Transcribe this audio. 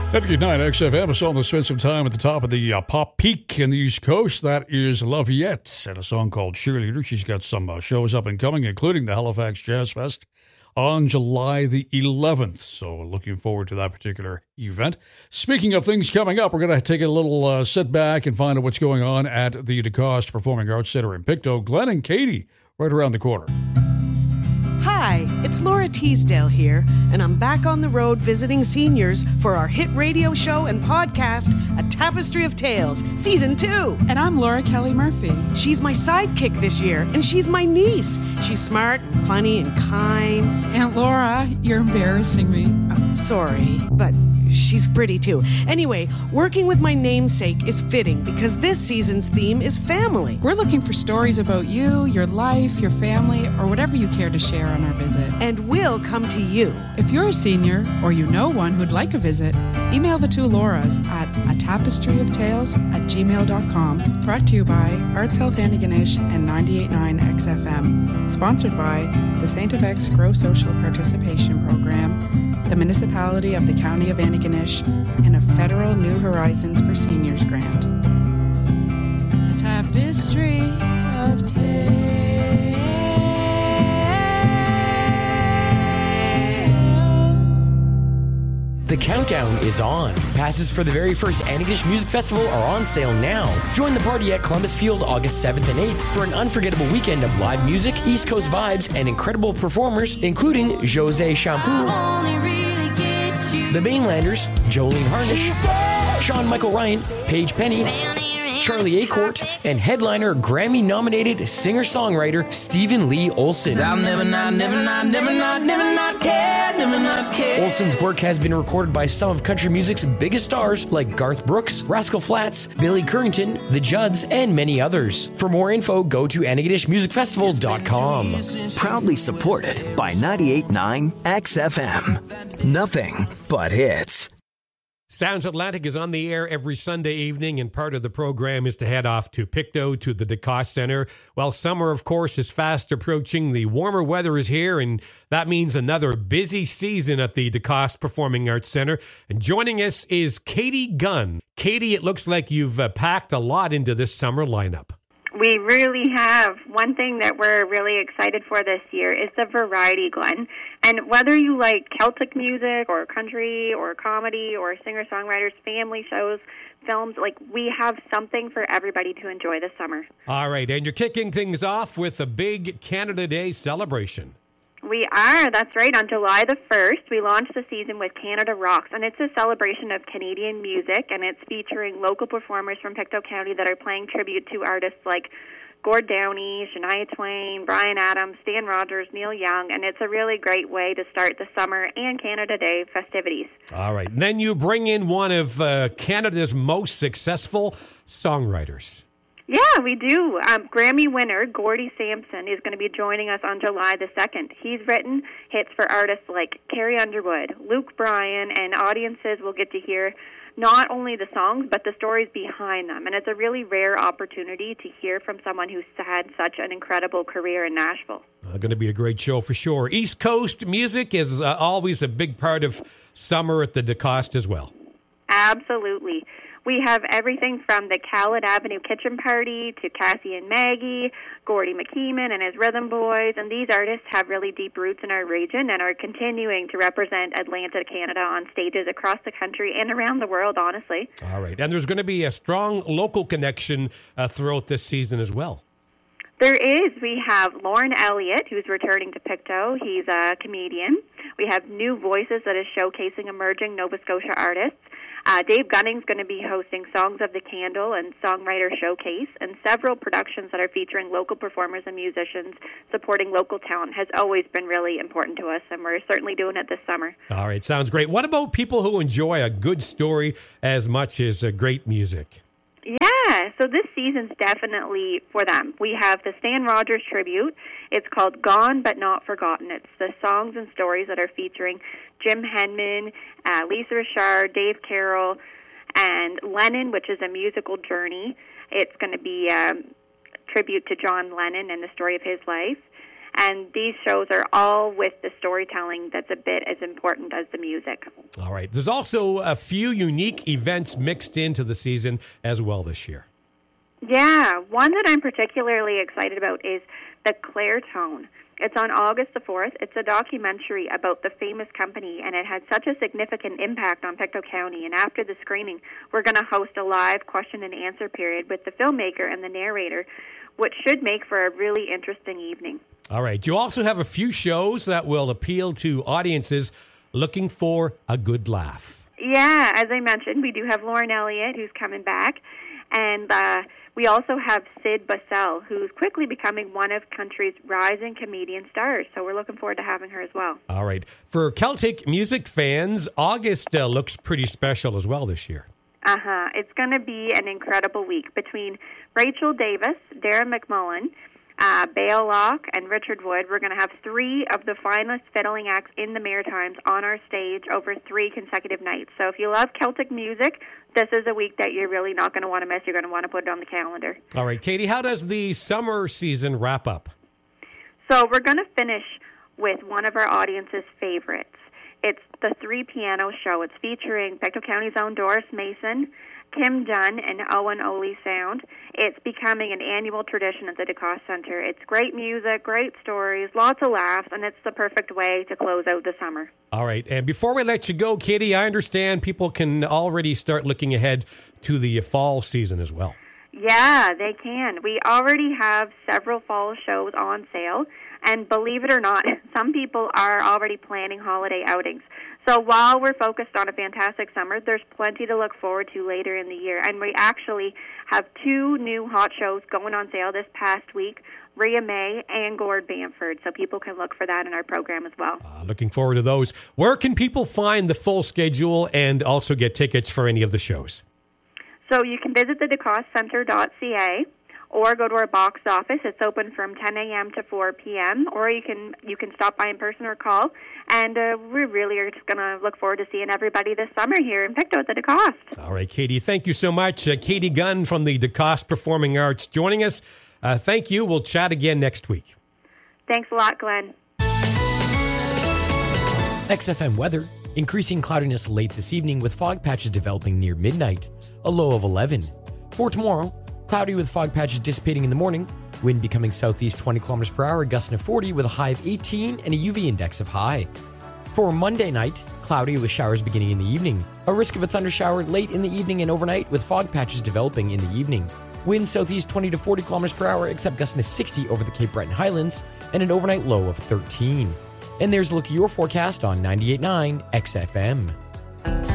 99 XFM. A song that spent some time at the top of the pop peak in the East Coast. That is Lafayette and a song called Cheerleader. She's got some shows up and coming, including the Halifax Jazz Fest on July the 11th. So looking forward to that particular event. Speaking of things coming up, we're going to take a little sit back and find out what's going on at the DeCoste Performing Arts Center in Pictou. Glenn and Katie right around the corner. Hi, it's Laura Teasdale here, and I'm back on the road visiting seniors for our hit radio show and podcast, A Tapestry of Tales, Season 2. And I'm Laura Kelly Murphy. She's my sidekick this year, and she's my niece. She's smart and funny and kind. Aunt Laura, you're embarrassing me. Sorry, but she's pretty too. Anyway, working with my namesake is fitting because this season's theme is family. We're looking for stories about you, your life, your family, or whatever you care to share on our visit. And we'll come to you. If you're a senior or you know one who'd like a visit, email the two Lauras at atapestryofTales@gmail.com. Brought to you by Arts Health Antigonish and 98.9 XFM. Sponsored by the St. FX Grow Social Participation Program, the Municipality of the County of Antigonish, and a federal New Horizons for Seniors grant. A tapestry of tales. The countdown is on. Passes for the very first Antigonish Music Festival are on sale now. Join the party at Columbus Field August 7th and 8th for an unforgettable weekend of live music, East Coast vibes, and incredible performers, including Jose Shampoo, The Mainlanders, Jolene Harnish, Sean Michael Ryan, Paige Penny, Charlie Acourt, and headliner Grammy-nominated singer-songwriter Stephen Lee Olsen. I'll never not care. Olsen's work has been recorded by some of country music's biggest stars like Garth Brooks, Rascal Flatts, Billy Currington, The Judds, and many others. For more info, go to AntigonishMusicFestival.com. Proudly supported by 98.9 XFM. Nothing but hits. Sounds Atlantic is on the air every Sunday evening, and part of the program is to head off to Pictou to the DeCoste Center. Well, summer, of course, is fast approaching. The warmer weather is here, and that means another busy season at the DeCoste Performing Arts Center. And joining us is Katie Gunn. Katie, it looks like you've packed a lot into this summer lineup. We really have. One thing that we're really excited for this year is the variety, Glenn. And whether you like Celtic music or country or comedy or singer-songwriters, family shows, films, we have something for everybody to enjoy this summer. All right, and you're kicking things off with a big Canada Day celebration. We are. That's right. On July the 1st, we launched the season with Canada Rocks, and it's a celebration of Canadian music, and it's featuring local performers from Pictou County that are playing tribute to artists like Gord Downie, Shania Twain, Bryan Adams, Stan Rogers, Neil Young, and it's a really great way to start the summer and Canada Day festivities. All right. And then you bring in one of Canada's most successful songwriters. Yeah, we do. Grammy winner Gordie Sampson is going to be joining us on July the 2nd. He's written hits for artists like Carrie Underwood, Luke Bryan, and audiences will get to hear not only the songs, but the stories behind them. And it's a really rare opportunity to hear from someone who's had such an incredible career in Nashville. Going to be a great show for sure. East Coast music is always a big part of summer at the DeCoste as well. Absolutely. We have everything from the Khaled Avenue Kitchen Party to Cassie and Maggie, Gordy McKeeman and his Rhythm Boys, and these artists have really deep roots in our region and are continuing to represent Atlanta, Canada on stages across the country and around the world, honestly. All right, and there's going to be a strong local connection throughout this season as well. There is. We have Lauren Elliott, who's returning to Pictou. He's a comedian. We have New Voices that is showcasing emerging Nova Scotia artists. Dave Gunning's going to be hosting Songs of the Candle and Songwriter Showcase, and several productions that are featuring local performers and musicians supporting local talent has always been really important to us, and we're certainly doing it this summer. All right, sounds great. What about people who enjoy a good story as much as great music? Yeah, so this season's definitely for them. We have the Stan Rogers tribute. It's called Gone But Not Forgotten. It's the songs and stories that are featuring Jim Henman, Lisa Richard, Dave Carroll, and Lennon, which is a musical journey. It's going to be a tribute to John Lennon and the story of his life. And these shows are all with the storytelling that's a bit as important as the music. All right. There's also a few unique events mixed into the season as well this year. Yeah, one that I'm particularly excited about is the Clairtone. It's on August the 4th. It's a documentary about the famous company, and it had such a significant impact on Pictou County. And after the screening, we're going to host a live question and answer period with the filmmaker and the narrator, which should make for a really interesting evening. All right. You also have a few shows that will appeal to audiences looking for a good laugh. Yeah, as I mentioned, we do have Lauren Elliott, who's coming back, and we also have Sid Bussell, who's quickly becoming one of country's rising comedian stars. So we're looking forward to having her as well. All right. For Celtic music fans, August looks pretty special as well this year. It's going to be an incredible week between Rachel Davis, Darren McMullen, Bale Locke, and Richard Wood. We're going to have 3 of the finest fiddling acts in the Maritimes on our stage over 3 consecutive nights. So if you love Celtic music, this is a week that you're really not going to want to miss. You're going to want to put it on the calendar. All right, Katie, how does the summer season wrap up? So we're going to finish with one of our audience's favorites. It's the 3-piano show. It's featuring Pictou County's own Doris Mason, Kim Dunn, and Owen Oley Sound. It's becoming an annual tradition at the DeCoste Center. It's great music, great stories, lots of laughs, and it's the perfect way to close out the summer. All right. And before we let you go, Katie, I understand people can already start looking ahead to the fall season as well. Yeah, they can. We already have several fall shows on sale. And believe it or not, some people are already planning holiday outings. So while we're focused on a fantastic summer, there's plenty to look forward to later in the year. And we actually have 2 new hot shows going on sale this past week, Rhea May and Gord Bamford. So people can look for that in our program as well. Looking forward to those. Where can people find the full schedule and also get tickets for any of the shows? So you can visit the DeCosteCenter.ca. or go to our box office. It's open from 10 a.m. to 4 p.m., or you can stop by in person or call. And we really are just going to look forward to seeing everybody this summer here in Pictou at the DeCoste. All right, Katie, thank you so much. Katie Gunn from the DeCoste Performing Arts joining us. Thank you. We'll chat again next week. Thanks a lot, Glenn. XFM weather. Increasing cloudiness late this evening with fog patches developing near midnight. A low of 11. For tomorrow, cloudy with fog patches dissipating in the morning. Wind becoming southeast 20 kilometers per hour, gusting of 40 with a high of 18 and a UV index of high. For Monday night, cloudy with showers beginning in the evening. A risk of a thunder shower late in the evening and overnight with fog patches developing in the evening. Wind southeast 20 to 40 kilometers per hour, except gusting to 60 over the Cape Breton Highlands, and an overnight low of 13. And there's a look at your forecast on 98.9 XFM.